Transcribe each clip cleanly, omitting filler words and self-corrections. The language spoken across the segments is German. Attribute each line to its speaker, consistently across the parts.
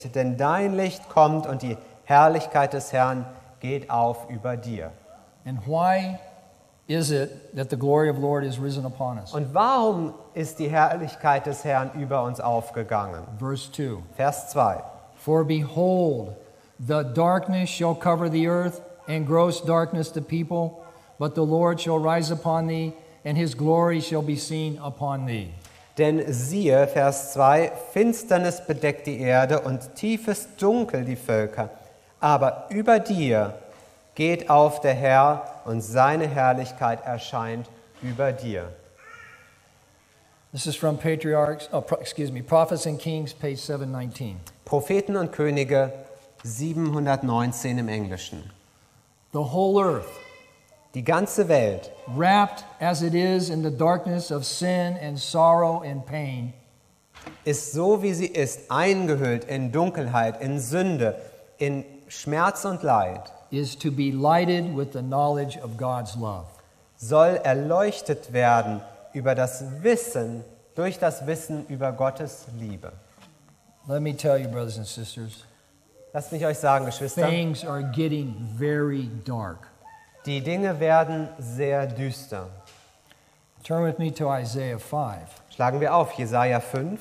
Speaker 1: denn dein Licht kommt und die Herrlichkeit des Herrn geht auf über dir.
Speaker 2: And why is it that the glory of the Lord is risen upon us?
Speaker 1: Und warum ist die Herrlichkeit des Herrn über uns aufgegangen?
Speaker 2: Verse 2.
Speaker 1: Vers 2.
Speaker 2: For behold, the darkness shall cover the earth, and gross darkness the people, but the Lord shall rise upon thee, and his glory shall be seen upon thee.
Speaker 1: Denn siehe, Vers 2, Finsternis bedeckt die Erde und tiefes Dunkel die Völker. Aber über dir geht auf der Herr und seine Herrlichkeit erscheint über dir.
Speaker 2: This is from Prophets and Kings, page 719.
Speaker 1: Propheten und Könige 719 im Englischen.
Speaker 2: The whole earth,
Speaker 1: Die ganze Welt,
Speaker 2: wrapped as it is in the darkness of sin and sorrow and pain,
Speaker 1: ist so wie sie ist, eingehüllt in Dunkelheit, in Sünde, in Schmerz und Leid,
Speaker 2: is to be lighted with the knowledge of God's love.
Speaker 1: soll erleuchtet werden über das Wissen, durch das Wissen über Gottes Liebe.
Speaker 2: Let me tell you, brothers and sisters,
Speaker 1: Lasst mich euch sagen, Geschwister,
Speaker 2: things are getting very dark.
Speaker 1: die Dinge werden sehr düster.
Speaker 2: Turn with me to Isaiah 5.
Speaker 1: Schlagen wir auf, Jesaja 5.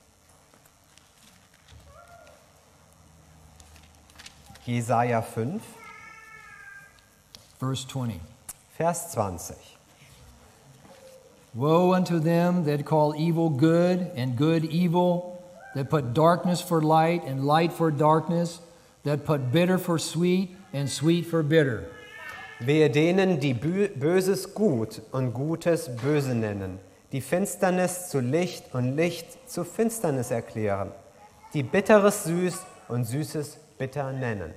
Speaker 1: Jesaja 5,
Speaker 2: Verse 20.
Speaker 1: Vers 20.
Speaker 2: Woe unto them that call evil good and good evil, that put darkness for light and light for darkness, that put bitter for sweet and sweet for bitter.
Speaker 1: Wehe denen, die Böses gut und Gutes böse nennen, die Finsternis zu Licht und Licht zu Finsternis erklären, die Bitteres süß und Süßes bitter nennen.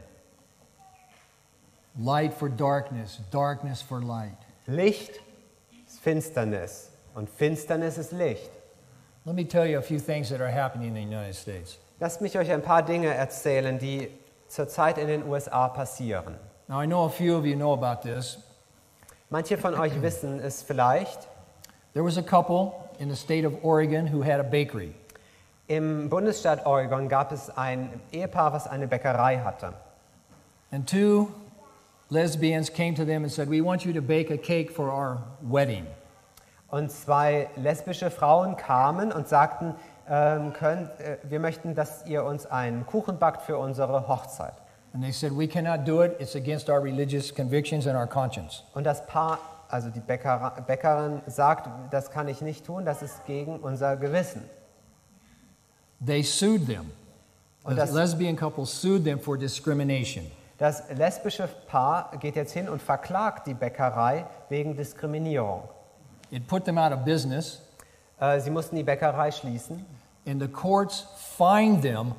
Speaker 2: Light for darkness, darkness for light.
Speaker 1: Licht ist Finsternis und Finsternis ist Licht.
Speaker 2: Let me tell you a few things that are happening in the United States.
Speaker 1: Lasst mich euch ein paar Dinge erzählen, die zurzeit in den USA passieren.
Speaker 2: Now, I know a few of you know about this.
Speaker 1: Manche von euch wissen es vielleicht.
Speaker 2: There was a couple in the state of Oregon who had a bakery.
Speaker 1: Im Bundesstaat Oregon gab es ein Ehepaar, was eine Bäckerei hatte.
Speaker 2: And two lesbians came to them and said, "We want you to bake a cake for our wedding."
Speaker 1: Und zwei lesbische Frauen kamen und sagten, wir möchten, dass ihr uns einen Kuchen backt für unsere Hochzeit.
Speaker 2: And they said, "We cannot do it. It's against our religious convictions and our conscience."
Speaker 1: Und das Paar, also die Bäckerin sagt, das kann ich nicht tun, das ist gegen unser Gewissen.
Speaker 2: They sued them.
Speaker 1: Und
Speaker 2: The
Speaker 1: das-
Speaker 2: lesbian couple sued them for discrimination.
Speaker 1: Das lesbische Paar geht jetzt hin und verklagt die Bäckerei wegen Diskriminierung.
Speaker 2: It put them out of business,
Speaker 1: Sie mussten die Bäckerei schließen
Speaker 2: and the courts fined them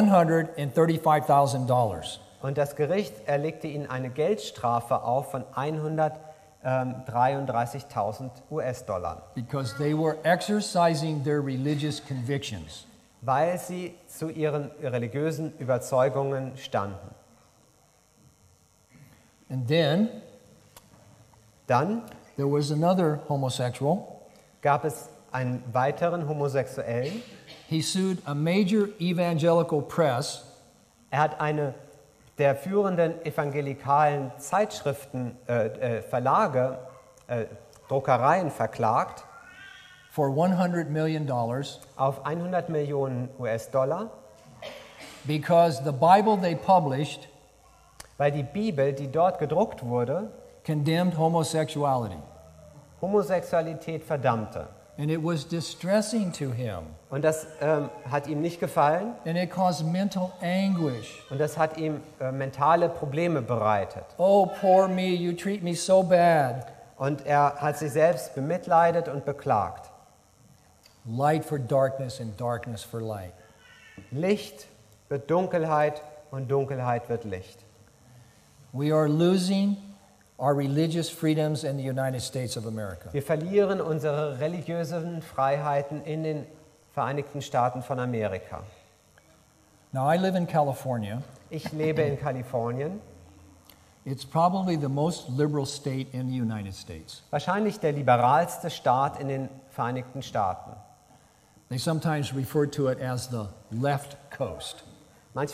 Speaker 2: $135,000.
Speaker 1: und das Gericht erlegte ihnen eine Geldstrafe auf von 133.000 US-Dollar,
Speaker 2: because they were exercising their religious convictions.
Speaker 1: weil sie zu ihren religiösen Überzeugungen standen.
Speaker 2: And then
Speaker 1: Dann
Speaker 2: there was another homosexual.
Speaker 1: gab es einen weiteren Homosexuellen.
Speaker 2: He sued a major evangelical press
Speaker 1: Er hat eine der führenden evangelikalen Verlage, Druckereien verklagt
Speaker 2: for $100 million
Speaker 1: auf 100 Millionen US-Dollar,
Speaker 2: because the Bible they published
Speaker 1: weil die Bibel, die dort gedruckt wurde,
Speaker 2: condemned homosexuality.
Speaker 1: Homosexualität verdammte.
Speaker 2: And it was distressing to him.
Speaker 1: Und das hat ihm nicht gefallen
Speaker 2: And it caused mental anguish.
Speaker 1: und das hat ihm mentale Probleme bereitet.
Speaker 2: Oh, poor me, you treat me so bad.
Speaker 1: Und er hat sich selbst bemitleidet und beklagt.
Speaker 2: Light for darkness and darkness for light.
Speaker 1: Licht wird Dunkelheit und Dunkelheit wird Licht.
Speaker 2: We are losing our religious freedoms in the United States of America.
Speaker 1: Wir verlieren unsere religiösen Freiheiten in den Vereinigten Staaten von Amerika.
Speaker 2: Now, I live in California.
Speaker 1: Ich lebe in Kalifornien,
Speaker 2: It's probably the most liberal state in the United States.
Speaker 1: wahrscheinlich der liberalste Staat in den Vereinigten Staaten.
Speaker 2: They sometimes refer to it as the left coast.